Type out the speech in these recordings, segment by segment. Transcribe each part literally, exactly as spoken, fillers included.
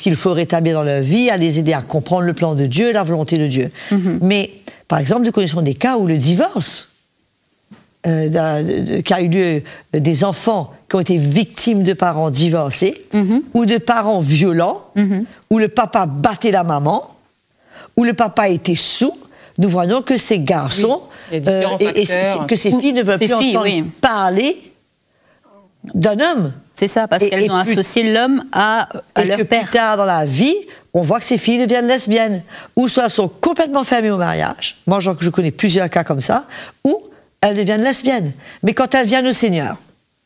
qu'il faut rétablir dans leur vie, à les aider à comprendre le plan de Dieu, la volonté de Dieu. Mm-hmm. Mais, par exemple, nous connaissons des cas où le divorce, euh, de, de, qui a eu lieu, euh, des enfants qui ont été victimes de parents divorcés, mm-hmm. ou de parents violents, mm-hmm. où le papa battait la maman, où le papa était sourd, nous voyons que ces garçons, oui, euh, et, et que ces filles ne veulent plus filles, entendre oui. parler d'un homme. C'est ça, parce et, qu'elles et ont plus, associé l'homme à, à et leur que père. Plus tard dans la vie, on voit que ces filles deviennent lesbiennes, ou soit sont complètement fermées au mariage, moi je, je connais plusieurs cas comme ça, ou elles deviennent lesbiennes. Mais quand elles viennent au Seigneur,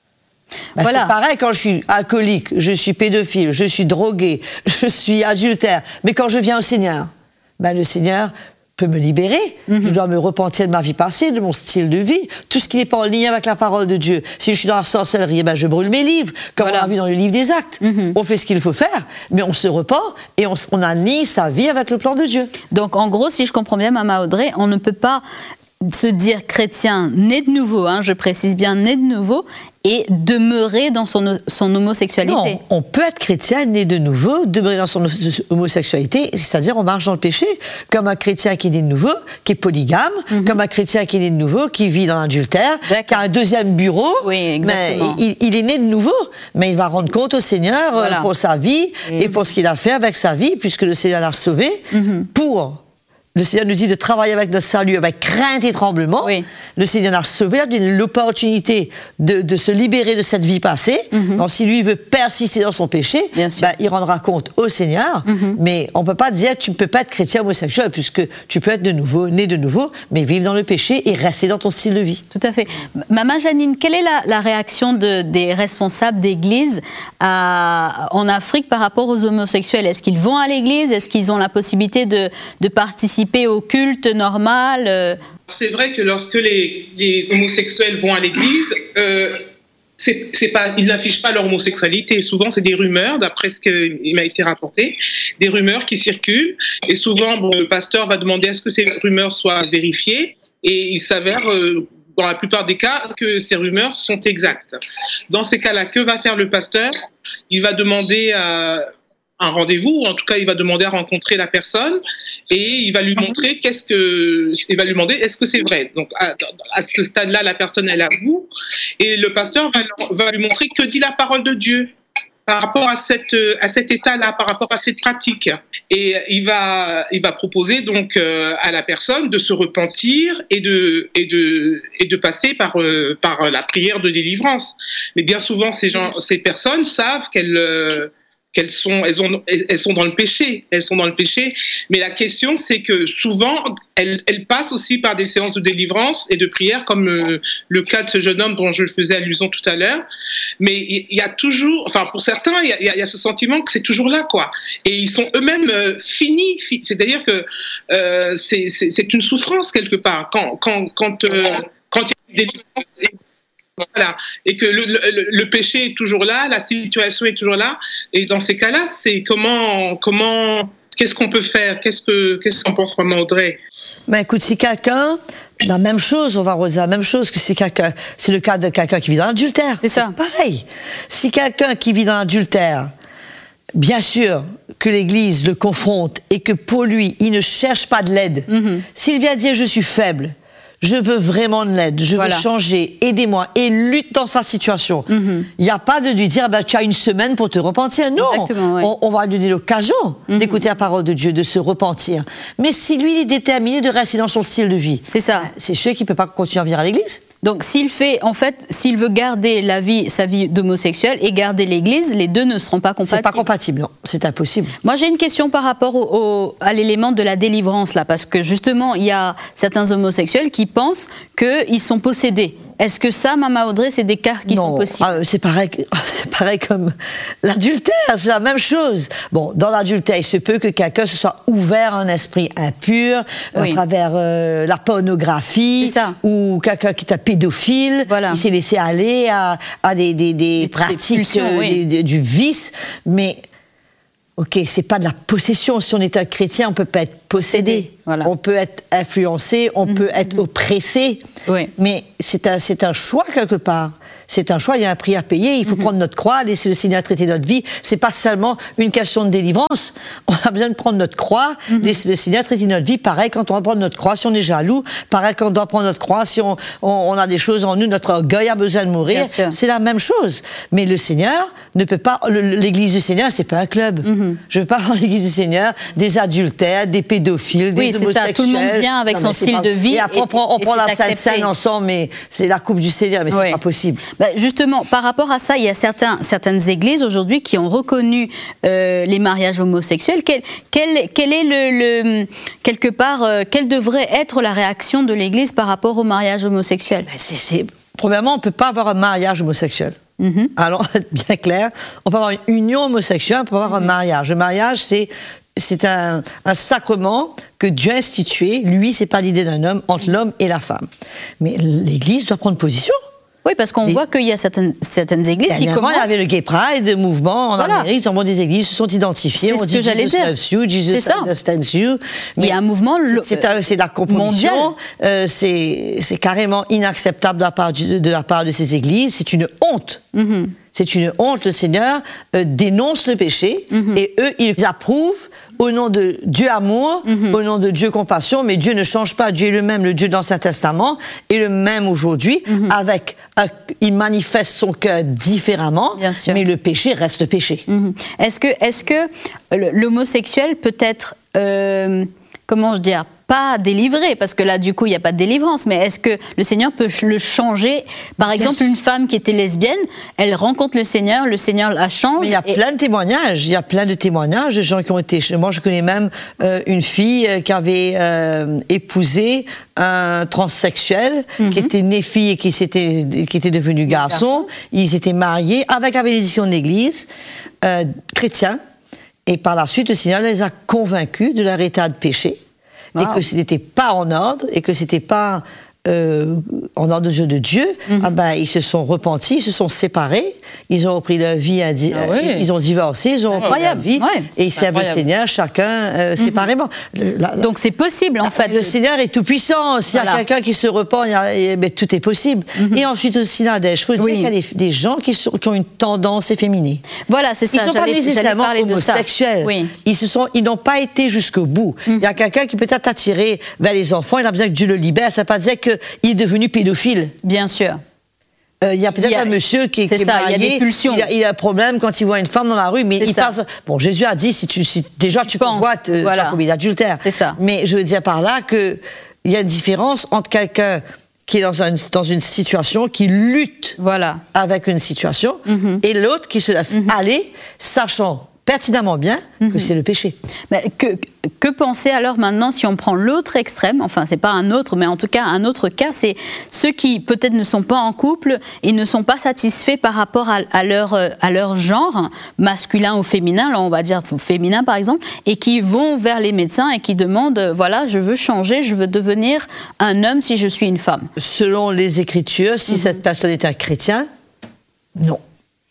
ben voilà. C'est pareil quand je suis alcoolique, je suis pédophile, je suis drogué, je suis adultère, mais quand je viens au Seigneur, ben le Seigneur peut me libérer, mm-hmm. je dois me repentir de ma vie passée, de mon style de vie, tout ce qui n'est pas en lien avec la parole de Dieu. Si je suis dans la sorcellerie, ben je brûle mes livres, comme voilà. on a vu dans le livre des Actes. Mm-hmm. On fait ce qu'il faut faire, mais on se repent et on, on aligne sa vie avec le plan de Dieu. Donc en gros, si je comprends bien, Maman Audrey, on ne peut pas se dire chrétien né de nouveau, hein, je précise bien né de nouveau, et demeurer dans son, son homosexualité. Non, on peut être chrétien né de nouveau, demeurer dans son homosexualité, c'est-à-dire on marche dans le péché, comme un chrétien qui est né de nouveau, qui est polygame, mm-hmm. comme un chrétien qui est né de nouveau, qui vit dans l'adultère, qui a un deuxième bureau, oui, exactement. Mais il, il est né de nouveau, mais il va rendre compte au Seigneur voilà. pour sa vie mm-hmm. et pour ce qu'il a fait avec sa vie, puisque le Seigneur l'a sauvé, mm-hmm. pour... Le Seigneur nous dit de travailler avec notre salut, avec crainte et tremblement. Oui. Le Seigneur l'a sauvé, a donné l'opportunité de, de se libérer de cette vie passée. Mm-hmm. Donc, si lui veut persister dans son péché, ben, il rendra compte au Seigneur. Mm-hmm. Mais on ne peut pas dire que tu ne peux pas être chrétien homosexuel, puisque tu peux être de nouveau, né de nouveau, mais vivre dans le péché et rester dans ton style de vie. Tout à fait. Maman Janine, quelle est la, la réaction de, des responsables d'église à, en Afrique par rapport aux homosexuels? Est-ce qu'ils vont à l'église? Est-ce qu'ils ont la possibilité de, de participer au culte normal? euh... C'est vrai que lorsque les, les homosexuels vont à l'église, euh, c'est, c'est pas, ils n'affichent pas leur homosexualité. Souvent, c'est des rumeurs, d'après ce qui m'a été rapporté, des rumeurs qui circulent. Et souvent, bon, le pasteur va demander à ce que ces rumeurs soient vérifiées. Et il s'avère, euh, dans la plupart des cas, que ces rumeurs sont exactes. Dans ces cas-là, que va faire le pasteur? Il va demander à... un rendez-vous, ou en tout cas il va demander à rencontrer la personne et il va lui montrer qu'est-ce que, il va lui demander est-ce que c'est vrai. Donc à, à ce stade-là, la personne elle avoue et le pasteur va, va lui montrer que dit la parole de Dieu par rapport à cette à cet état-là, par rapport à cette pratique. Et il va il va proposer donc euh, à la personne de se repentir et de et de et de passer par euh, par la prière de délivrance. Mais bien souvent ces gens ces personnes savent qu'elles euh, qu'elles sont, elles, ont, elles sont dans le péché, elles sont dans le péché. Mais la question, c'est que souvent, elles, elles passent aussi par des séances de délivrance et de prière, comme le, le cas de ce jeune homme dont je faisais allusion tout à l'heure. Mais il y a toujours, enfin pour certains, il y a, il y a ce sentiment que c'est toujours là, quoi. Et ils sont eux-mêmes euh, finis, fi- c'est-à-dire que euh, c'est, c'est, c'est une souffrance quelque part quand quand quand euh, quand il y a une délivrance. Et, Voilà. Et que le, le, le péché est toujours là, la situation est toujours là. Et dans ces cas-là, c'est comment, comment, qu'est-ce qu'on peut faire? Qu'est-ce que, qu'est-ce qu'en pense Maman Audrey? Ben écoute, si quelqu'un, la même chose, on va reposer la même chose que si quelqu'un, c'est le cas de quelqu'un qui vit dans l'adultère. C'est ça. C'est pareil. Si quelqu'un qui vit dans l'adultère, bien sûr que l'Église le confronte et que pour lui, il ne cherche pas de l'aide. Mm-hmm. S'il vient dire je suis faible, je veux vraiment de l'aide, je voilà. veux changer, aidez-moi, et lutte dans sa situation. Il mm-hmm. n'y a pas de lui dire, bah, tu as une semaine pour te repentir. Non, ouais. on, on va lui donner l'occasion mm-hmm. d'écouter la parole de Dieu, de se repentir. Mais si lui, il est déterminé de rester dans son style de vie, c'est ça. C'est sûr qu'il ne peut pas continuer à venir à l'église. Donc, s'il fait, en fait, s'il veut garder la vie, sa vie d'homosexuel et garder l'église, les deux ne seront pas compatibles. C'est pas compatible, non. C'est impossible. Moi, j'ai une question par rapport au, au, à l'élément de la délivrance, là, parce que justement, il y a certains homosexuels qui pensent qu'ils sont possédés. Est-ce que ça, Maman Audrey, c'est des cas qui non, sont possibles? Ah, c'est pareil, c'est pareil comme l'adultère, c'est la même chose. Bon, dans l'adultère, il se peut que quelqu'un se soit ouvert à un esprit impur, oui. à travers euh, la pornographie, ou quelqu'un qui est un pédophile, voilà. il s'est laissé aller à, à des, des, des, des pratiques, euh, oui. des, des, du vice, mais... Ok, c'est pas de la possession. Si on est un chrétien, on peut pas être possédé. Voilà. On peut être influencé, on mmh, peut être mmh. oppressé. Oui. Mais c'est un, c'est un choix quelque part. c'est un choix, il y a un prix à payer, il faut mm-hmm. prendre notre croix, laisser le Seigneur traiter notre vie. C'est pas seulement une question de délivrance, on a besoin de prendre notre croix, mm-hmm. laisser le Seigneur traiter notre vie. Pareil quand on va prendre notre croix, si on est jaloux, pareil quand on doit prendre notre croix, si on, on, on a des choses en nous, notre orgueil a besoin de mourir, c'est la même chose. Mais le Seigneur ne peut pas, l'Église du Seigneur, c'est pas un club. Mm-hmm. Je veux pas dans l'Église du Seigneur des adultères, des pédophiles, des oui, homosexuels. Ça. Tout le monde vient avec non, son style pas... de vie. Et après, on prend, on prend la Sainte Seine ensemble, mais c'est la coupe du Seigneur, mais oui. c'est pas possible. Bah, justement, par rapport à ça, il y a certains, certaines églises aujourd'hui qui ont reconnu euh, les mariages homosexuels. Quel, quel, quel est le, le quelque part, euh, quelle devrait être la réaction de l'Église par rapport au mariage homosexuel? Ben c'est, c'est... Premièrement, on ne peut pas avoir un mariage homosexuel. Mm-hmm. Alors, bien clair, on peut avoir une union homosexuelle, on peut avoir mm-hmm. un mariage. Le mariage, c'est c'est un, un sacrement que Dieu a institué. Lui, c'est pas l'idée d'un homme, entre l'homme et la femme. Mais l'Église doit prendre position. Oui, parce qu'on et voit qu'il y a certaines, certaines églises qui commencent... Il y avait le Gay Pride, le mouvement en voilà. Amérique, des églises se sont identifiées, c'est on dit Jesus loves you, Jesus understands you. Mais il y a un mouvement c'est, c'est, c'est de la compromission, euh, c'est, c'est carrément inacceptable de la, part du, de la part de ces églises, c'est une honte. Mm-hmm. C'est une honte, le Seigneur euh, dénonce le péché, mm-hmm. et eux, ils approuvent au nom de Dieu amour, mm-hmm. au nom de Dieu compassion, mais Dieu ne change pas, Dieu est le même, le Dieu de l'Ancien Testament, et le même aujourd'hui, mm-hmm. avec, euh, il manifeste son cœur différemment, mais le péché reste péché. Mm-hmm. Est-ce que, est-ce que l'homosexuel peut être, euh, comment je dire, pas délivré, parce que là, du coup, il n'y a pas de délivrance, mais est-ce que le Seigneur peut le changer? Par exemple, une femme qui était lesbienne, elle rencontre le Seigneur, le Seigneur la change. Mais il y a et... plein de témoignages, il y a plein de témoignages de gens qui ont été... Moi, je connais même euh, une fille qui avait euh, épousé un transsexuel, mm-hmm. qui était né fille et qui, s'était, qui était devenu garçon. garçon. Ils étaient mariés avec la bénédiction de l'Église, euh, chrétien, et par la suite, le Seigneur les a convaincus de leur état de péché. Wow. Et que ce n'était pas en ordre, et que ce n'était pas euh, en ordre de jeu de Dieu, mm-hmm. ah ben, ils se sont repentis, ils se sont séparés, ils ont repris leur vie, indi- ah oui. ils ont divorcé, ils ont repris leur vie, ouais. et ils servent le Seigneur chacun euh, mm-hmm. séparément. Le, la, la, Donc c'est possible en fait. Le Seigneur est tout puissant, s'il voilà. y a quelqu'un qui se repent, il y a, et, ben, tout est possible. Mm-hmm. Et ensuite aussi, Nadège, il faut oui. dire qu'il y a des, des gens qui, sont, qui ont une tendance efféminée. Voilà, c'est ça. Ils ne sont pas nécessairement homosexuels. Oui. Ils, se sont, ils n'ont pas été jusqu'au bout. Mm-hmm. Il y a quelqu'un qui peut être attiré vers les enfants, il a besoin que Dieu le libère, ça ne veut pas dire qu'il est devenu pédophile. Bien sûr. Euh, il y a peut-être a, un monsieur qui, qui est ça, marié, il, y a des pulsions. Il, a, il a un problème quand il voit une femme dans la rue, mais c'est il ça. passe... Bon, Jésus a dit, si tu, si, déjà si tu, tu convoites, voilà. tu as commis l'adultère. C'est ça. Mais je veux dire par là qu'il y a une différence entre quelqu'un qui est dans, un, dans une situation, qui lutte voilà. avec une situation, mm-hmm. et l'autre qui se laisse mm-hmm. aller, sachant pertinemment bien mm-hmm. que c'est le péché. Mais que, que penser alors maintenant si on prend l'autre extrême, enfin c'est pas un autre, mais en tout cas un autre cas, c'est ceux qui peut-être ne sont pas en couple et ne sont pas satisfaits par rapport à, à, leur, à leur genre, masculin ou féminin, là on va dire féminin par exemple, et qui vont vers les médecins et qui demandent, voilà, je veux changer, je veux devenir un homme si je suis une femme. Selon les Écritures, si mm-hmm. cette personne est un chrétien, non.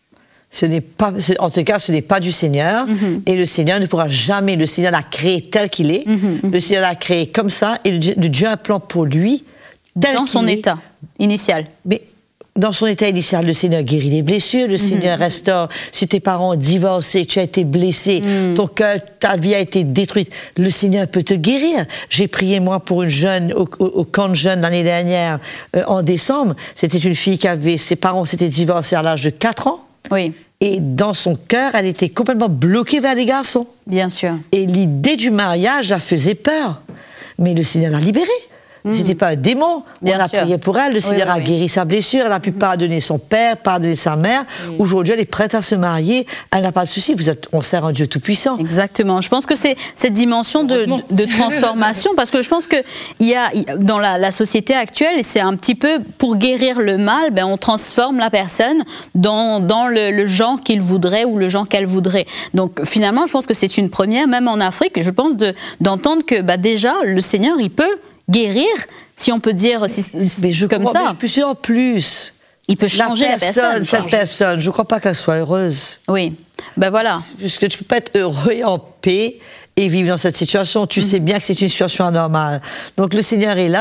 Ce n'est pas, en tout cas, ce n'est pas du Seigneur, mm-hmm. et le Seigneur ne pourra jamais, le Seigneur l'a créé tel qu'il est, mm-hmm. le Seigneur l'a créé comme ça, et le Dieu, le Dieu a un plan pour lui, tel dans son est. état initial. Mais dans son état initial, le Seigneur guérit les blessures, le mm-hmm. Seigneur restaure. Si tes parents ont divorcé, tu as été blessé, mm. ton cœur, ta vie a été détruite, le Seigneur peut te guérir. J'ai prié, moi, pour une jeune, au, au, au camp de jeunes l'année dernière, euh, en décembre. C'était une fille qui avait, ses parents s'étaient divorcés à l'âge de quatre ans. Oui. Et dans son cœur, elle était complètement bloquée vers les garçons. Bien sûr. Et l'idée du mariage la faisait peur. Mais le Seigneur l'a libérée. Mmh. C'était pas un démon. Bien on a sûr. prié pour elle. Le Seigneur oui, oui, a guéri oui. sa blessure. Elle a pu mmh. pardonner son père, pardonner sa mère. Mmh. Aujourd'hui, elle est prête à se marier. Elle n'a pas de souci. Vous êtes, on sert un Dieu tout-puissant. Exactement. Je pense que c'est cette dimension de, de, de transformation, parce que je pense que il y a dans la, la société actuelle, c'est un petit peu pour guérir le mal, ben on transforme la personne dans dans le, le genre qu'il voudrait ou le genre qu'elle voudrait. Donc finalement, je pense que c'est une première, même en Afrique. Je pense de d'entendre que bah déjà le Seigneur, il peut guérir, si on peut dire si, mais je comme crois, ça. Mais plus en plus. Il peut changer la personne. La personne cette personne, je ne crois pas qu'elle soit heureuse. Oui, ben voilà. Parce que tu ne peux pas être heureux et en paix et vivre dans cette situation. Tu mm-hmm. sais bien que c'est une situation anormale. Donc le Seigneur est là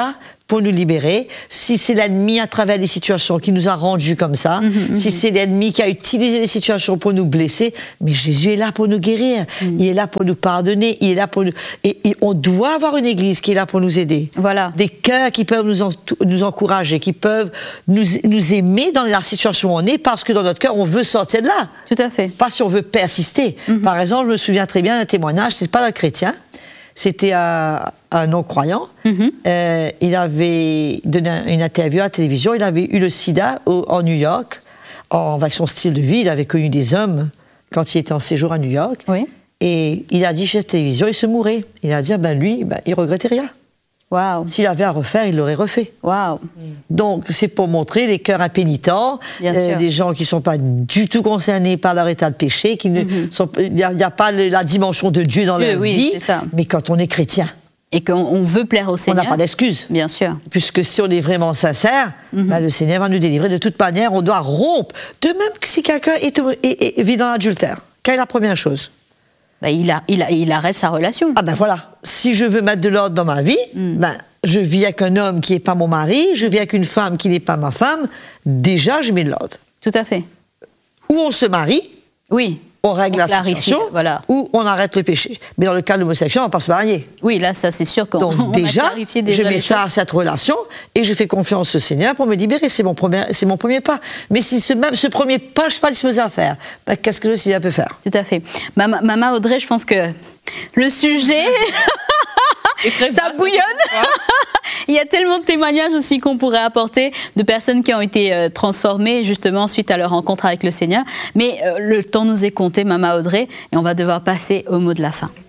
pour nous libérer, si c'est l'ennemi à travers les situations qui nous a rendus comme ça, mmh, si mmh. c'est l'ennemi qui a utilisé les situations pour nous blesser, mais Jésus est là pour nous guérir, mmh. il est là pour nous pardonner, il est là pour nous... Et, et on doit avoir une église qui est là pour nous aider. Voilà. Des cœurs qui peuvent nous, en, nous encourager, qui peuvent nous, nous aimer dans la situation où on est, parce que dans notre cœur, on veut sortir de là. Tout à fait. Pas si on veut persister. Mmh. Par exemple, je me souviens très bien d'un témoignage, c'était pas un chrétien, c'était un, un non-croyant. Mm-hmm. Euh, il avait donné une interview à la télévision. Il avait eu le sida au, en New York. En, avec son style de vie, il avait connu des hommes quand il était en séjour à New York. Oui. Et il a dit chez la télévision, il se mourait. Il a dit, ben lui, ben, il regrettait rien. Wow. S'il avait à refaire, il l'aurait refait. Wow. Donc, c'est pour montrer les cœurs impénitents, euh, des gens qui ne sont pas du tout concernés par leur état de péché, qui ne mm-hmm. sont, il n'y a, a pas le, la dimension de Dieu dans Dieu, leur oui, vie, c'est ça. Mais quand on est chrétien, et qu'on on veut plaire au Seigneur, on n'a pas d'excuse. Bien sûr. Puisque si on est vraiment sincère, mm-hmm. ben, le Seigneur va nous délivrer de toute manière. On doit rompre. De même que si quelqu'un est, est, est, vit dans l'adultère, quelle est la première chose? Ben, il, a, il, a, il arrête sa relation. Ah ben voilà. Si je veux mettre de l'ordre dans ma vie, mm. ben, je vis avec un homme qui n'est pas mon mari, je vis avec une femme qui n'est pas ma femme, déjà je mets de l'ordre. Tout à fait. Ou on se marie, oui. on règle on la clarifie, situation, voilà. ou on arrête le péché. Mais dans le cas de l'homosexuel, on ne va pas se marier. Oui, là, ça c'est sûr qu'on Donc on déjà, a clarifié déjà je mets fin à cette relation et je fais confiance au Seigneur pour me libérer. C'est mon premier, c'est mon premier pas. Mais si ce, même ce premier pas, je ne suis pas disposée à faire, ben, qu'est-ce que le Seigneur peut faire? Tout à fait. Maman, Maman Audrey, je pense que le sujet... ça bouillonne. Il y a tellement de témoignages aussi qu'on pourrait apporter de personnes qui ont été euh, transformées justement suite à leur rencontre avec le Seigneur. Mais euh, le temps nous est compté, Maman Audrey, et on va devoir passer au mot de la fin.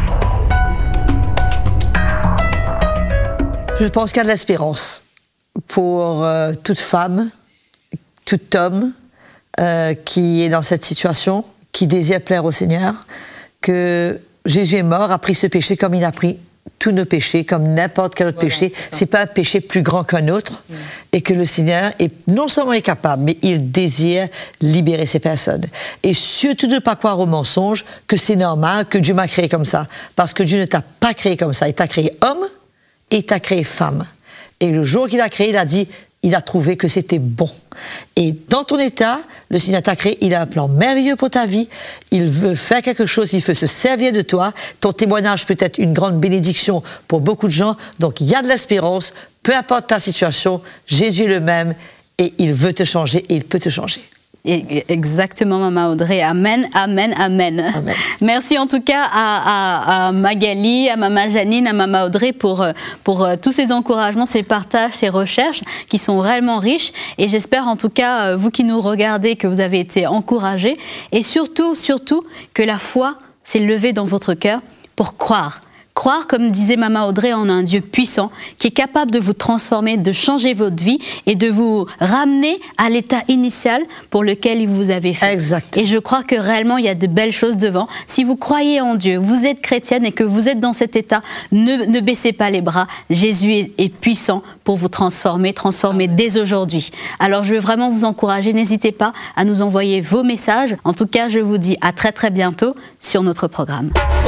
Je pense qu'il y a de l'espérance pour euh, toute femme, tout homme euh, qui est dans cette situation, qui désire plaire au Seigneur, que Jésus est mort, a pris ce péché comme il a pris tous nos péchés, comme n'importe quel autre voilà, péché. C'est, c'est pas un péché plus grand qu'un autre, mmh. et que le Seigneur est non seulement est capable, mais il désire libérer ces personnes. Et surtout de ne pas croire au mensonge que c'est normal, que Dieu m'a créé comme ça. Parce que Dieu ne t'a pas créé comme ça. Il t'a créé homme et il t'a créé femme. Et le jour qu'il a créé, il a dit... il a trouvé que c'était bon. Et dans ton état, le Seigneur t'a créé, il a un plan merveilleux pour ta vie, il veut faire quelque chose, il veut se servir de toi, ton témoignage peut être une grande bénédiction pour beaucoup de gens, donc il y a de l'espérance, peu importe ta situation, Jésus est le même, et il veut te changer, et il peut te changer. Exactement, Maman Audrey. Amen, amen, amen. Amen. Merci en tout cas à, à, à Magali, à Maman Janine, à Maman Audrey pour, pour tous ces encouragements, ces partages, ces recherches qui sont réellement riches. Et j'espère en tout cas, vous qui nous regardez, que vous avez été encouragés. Et surtout, surtout, que la foi s'est levée dans votre cœur pour croire. Croire, comme disait Maman Audrey, en un Dieu puissant qui est capable de vous transformer, de changer votre vie et de vous ramener à l'état initial pour lequel il vous avait fait. Exact. Et je crois que réellement, il y a de belles choses devant. Si vous croyez en Dieu, vous êtes chrétienne et que vous êtes dans cet état, ne, ne baissez pas les bras. Jésus est, est puissant pour vous transformer, transformer dès aujourd'hui. Alors, je veux vraiment vous encourager. N'hésitez pas à nous envoyer vos messages. En tout cas, je vous dis à très très bientôt sur notre programme.